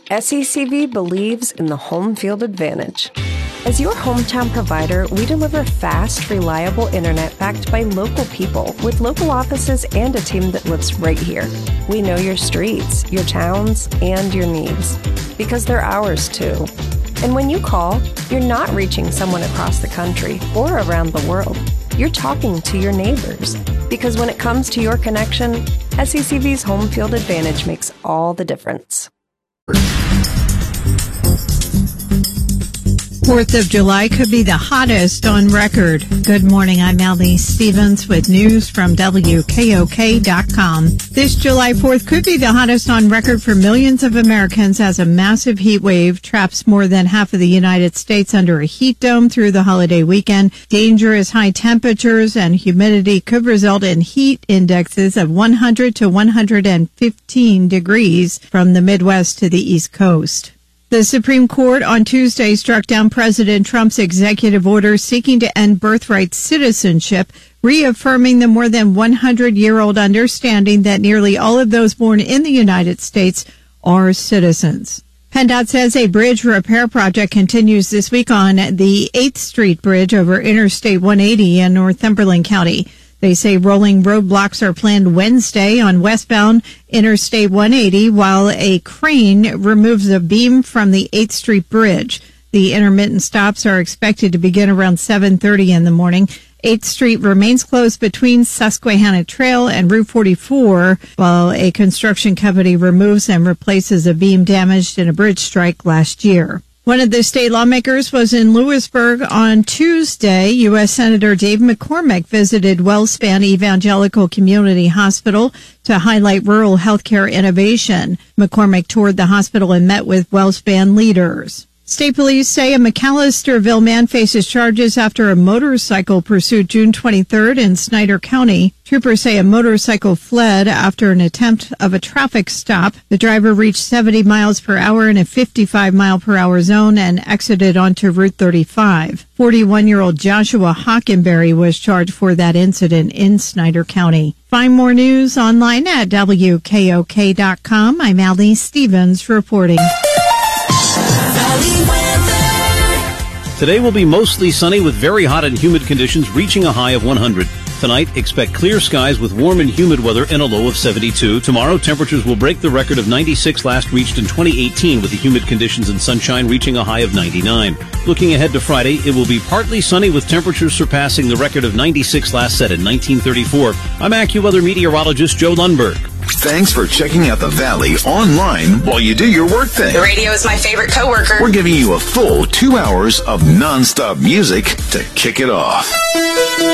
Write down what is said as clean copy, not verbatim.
SECV believes in the home field advantage. As your hometown provider, we deliver fast, reliable internet backed by local people with local offices and a team that lives right here. We know your streets, your towns, and your needs because they're ours too. And when you call, you're not reaching someone across the country or around the world. You're talking to your neighbors because when it comes to your connection, SECV's home field advantage makes all the difference. 4th of July could be the hottest on record. Good morning, I'm Allie Stevens with news from WKOK.com. This July 4th could be the hottest on record for millions of Americans as a massive heat wave traps more than half of the United States under a heat dome through the holiday weekend. Dangerous high temperatures and humidity could result in heat indexes of 100 to 115 degrees from the Midwest to the East Coast. The Supreme Court on Tuesday struck down President Trump's executive order seeking to end birthright citizenship, reaffirming the more than 100-year-old understanding that nearly all of those born in the United States are citizens. PennDOT says a bridge repair project continues this week on the 8th Street Bridge over Interstate 180 in Northumberland County. They say rolling roadblocks are planned Wednesday on westbound Interstate 180 while a crane removes a beam from the 8th Street Bridge. The intermittent stops are expected to begin around 7:30 in the morning. 8th Street remains closed between Susquehanna Trail and Route 44 while a construction company removes and replaces a beam damaged in a bridge strike last year. One of the state lawmakers was in Lewisburg on Tuesday. U.S. Senator Dave McCormick visited WellSpan Evangelical Community Hospital to highlight rural healthcare innovation. McCormick toured the hospital and met with WellSpan leaders. State police say a McAllisterville man faces charges after a motorcycle pursued June 23rd in Snyder County. Troopers say a motorcycle fled after an attempt of a traffic stop. The driver reached 70 miles per hour in a 55-mile-per-hour zone and exited onto Route 35. 41-year-old Joshua Hockenberry was charged for that incident in Snyder County. Find more news online at WKOK.com. I'm Allie Stevens reporting. Today will be mostly sunny with very hot and humid conditions reaching a high of 100. Tonight, expect clear skies with warm and humid weather and a low of 72. Tomorrow, temperatures will break the record of 96 last reached in 2018 with the humid conditions and sunshine reaching a high of 99. Looking ahead to Friday, it will be partly sunny with temperatures surpassing the record of 96 last set in 1934. I'm AccuWeather meteorologist Joe Lundberg. Thanks for checking out the Valley online while you do your work thing. The radio is my favorite coworker. We're giving you a full 2 hours of nonstop music to kick it off.